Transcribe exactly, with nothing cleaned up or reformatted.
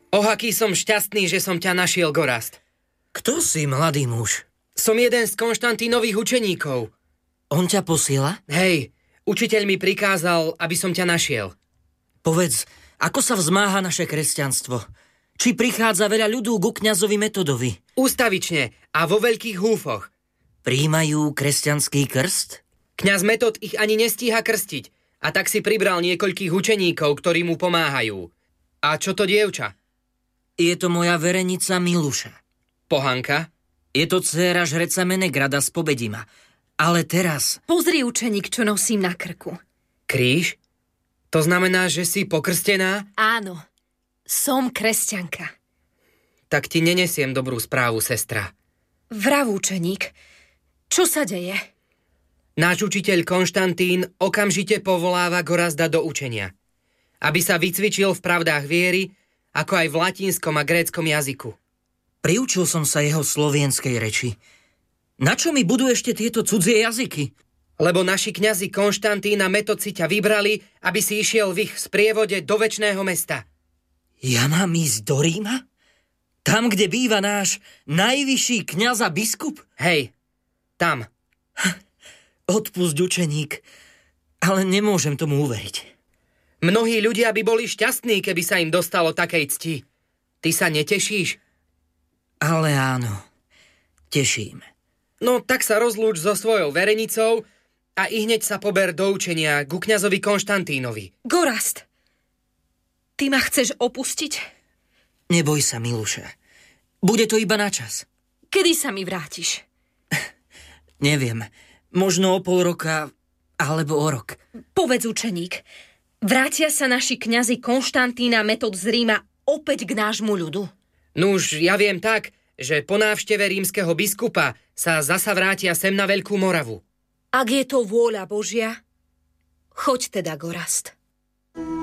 O, aký som šťastný, že som ťa našiel, Gorast. Kto si, mladý muž? Som jeden z Konštantínových učeníkov. On ťa posiela? Hej, učiteľ mi prikázal, aby som ťa našiel. Povedz, ako sa vzmáha naše kresťanstvo? Či prichádza veľa ľudú ku kňazovi Metodovi? Ústavične a vo veľkých húfoch. Prijímajú kresťanský krst? Kňaz Metod ich ani nestíha krstiť, a tak si pribral niekoľkých učeníkov, ktorí mu pomáhajú. A čo to dievča? Je to moja verenica Miluša. Pohanka? Je to dcéra žreca Menegrada z Pobedima. Ale teraz... Pozri, učeník, čo nosím na krku. Kríž? To znamená, že si pokrstená? Áno, som kresťanka. Tak ti nenesiem dobrú správu, sestra. Vrav, učeník, čo sa deje? Náš učiteľ Konštantín okamžite povoláva Gorazda do učenia, aby sa vycvičil v pravdách viery, ako aj v latinskom a gréckom jazyku. Priučil som sa jeho slovenskej reči. Na čo mi budú ešte tieto cudzie jazyky? Lebo naši kňazi Konštantín a Metod si ťa vybrali, aby si išiel v ich sprievode do večného mesta. Ja mám ísť do Ríma? Tam, kde býva náš najvyšší kňaz a biskup? Hej, tam. Odpusť, učeník, ale nemôžem tomu uveriť. Mnohí ľudia by boli šťastní, keby sa im dostalo takej cti. Ty sa netešíš? Ale áno, teším. No tak sa rozlúč so svojou verenicou a ihneď sa pober do učenia ku kňazovi Konštantínovi. Gorast, ty ma chceš opustiť? Neboj sa, Miluša. Bude to iba na čas. Kedy sa mi vrátiš? Neviem, možno o pol roka alebo o rok. Povedz, učeník, vrátia sa naši kňazi Konštantín a Metod z Ríma opäť k nášmu ľudu? Nuž, ja viem tak, že po návšteve rímskeho biskupa sa zasa vrátia sem na Veľkú Moravu. Ak je to vôľa Božia, choď teda, Gorast.